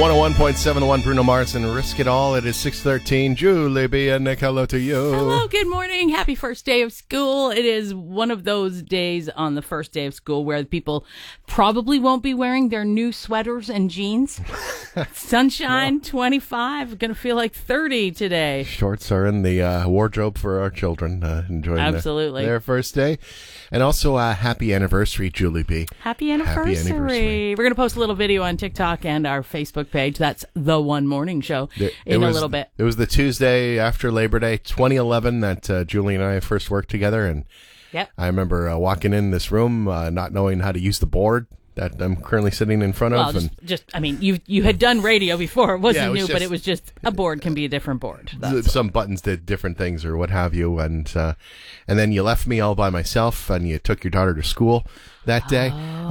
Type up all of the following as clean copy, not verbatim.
101.7 The One, Bruno Mars and Risk It All. It is 6:13. Julie B. and Nick, hello to you. Hello, good morning. Happy first day of school. It is one of those days on the first day of school where people probably won't be wearing their new sweaters and jeans. Sunshine, 25. Going to feel like 30 today. Shorts are in the wardrobe for our children, enjoying Absolutely. Their first day. And also, happy anniversary, Julie B. Happy anniversary. We're going to post a little video on TikTok and our Facebook page. That's The One Morning Show in a little bit. It was the Tuesday after Labor Day 2011 that Julie and I first worked together. And yep. I remember walking in this room, not knowing how to use the board that I'm currently sitting in front of. You had done radio before. It wasn't new, just, but it was just a board can be a different board. Some buttons did different things or what have you. And then you left me all by myself and you took your daughter to school that day.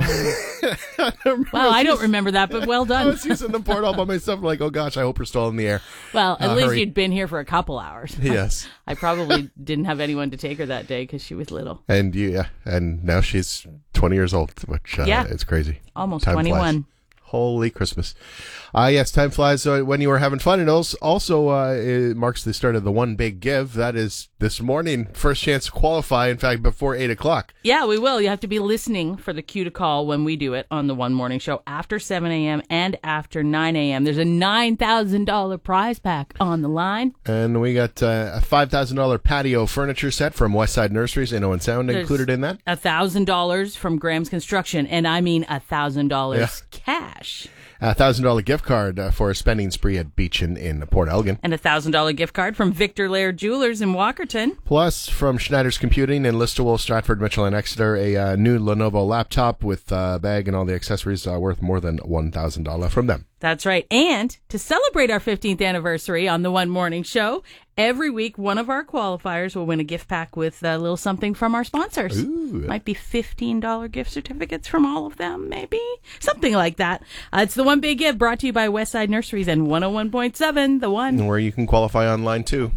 Wow, I don't remember that, but well done. I was using the board all by myself, like, oh gosh, I hope we're still in the air. Well, at least you'd been here for a couple hours. Yes. I probably didn't have anyone to take her that day because she was little. And and now she's 20 years old, which it's crazy. Almost Time 21. flies. Holy Christmas. Yes, time flies when you were having fun. And also it marks the start of the One Big Give. That is this morning. First chance to qualify, in fact, before 8 o'clock. Yeah, we will. You have to be listening for the cue to call when we do it on the One Morning Show after 7 a.m. and after 9 a.m. There's a $9,000 prize pack on the line. And we got a $5,000 patio furniture set from Westside Nurseries in Owen Sound included in that. $1,000 from Graham's Construction, and I mean $1,000 cash. A $1,000 gift card for a spending spree at Beach in Port Elgin. And a $1,000 gift card from Victor Laird Jewelers in Walkerton. Plus, from Schneider's Computing in Listowel, Stratford, Mitchell, and Exeter, a new Lenovo laptop with bag and all the accessories worth more than $1,000 from them. That's right. And to celebrate our 15th anniversary on the One Morning Show, every week one of our qualifiers will win a gift pack with a little something from our sponsors. Ooh. Might be $15 gift certificates from all of them, maybe. Something like that. It's the One Big Give brought to you by Westside Nurseries and 101.7 The One. Where you can qualify online too.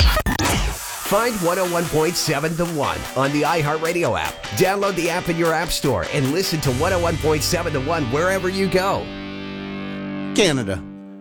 Find 101.7 The One on the iHeartRadio app. Download the app in your app store and listen to 101.7 The One wherever you go. Canada.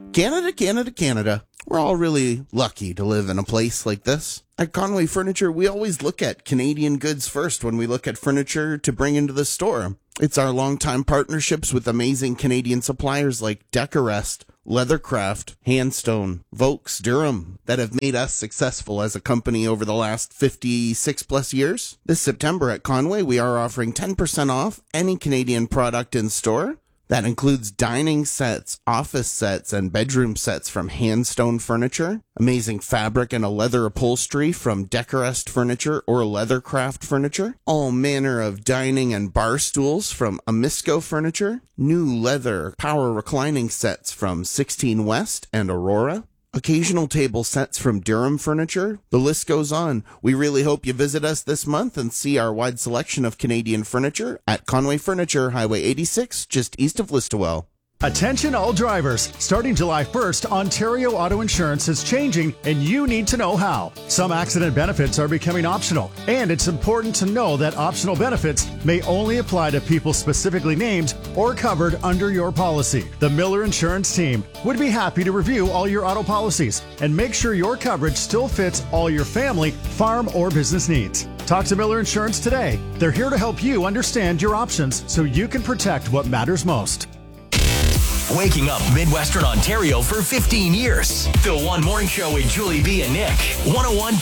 Canada. We're all really lucky to live in a place like this. At Conway Furniture, we always look at Canadian goods first when we look at furniture to bring into the store. It's our longtime partnerships with amazing Canadian suppliers like Decorest, Leathercraft, Handstone, Vokes, Durham that have made us successful as a company over the last 56 plus years. This September at Conway, we are offering 10% off any Canadian product in store. That includes dining sets, office sets, and bedroom sets from Handstone Furniture, amazing fabric and a leather upholstery from Decorest Furniture or Leathercraft Furniture, all manner of dining and bar stools from Amisco Furniture, new leather power reclining sets from 16 West and Aurora, occasional table sets from Durham Furniture. The list goes on. We really hope you visit us this month and see our wide selection of Canadian furniture at Conway Furniture, Highway 86, just east of Listowel. Attention all drivers. Starting July 1st, Ontario Auto Insurance is changing and you need to know how. Some accident benefits are becoming optional, and it's important to know that optional benefits may only apply to people specifically named or covered under your policy. The Miller Insurance team would be happy to review all your auto policies and make sure your coverage still fits all your family, farm, or business needs. Talk to Miller Insurance today. They're here to help you understand your options so you can protect what matters most. Waking up Midwestern Ontario for 15 years. The One Morning Show with Julie B and Nick. 101.7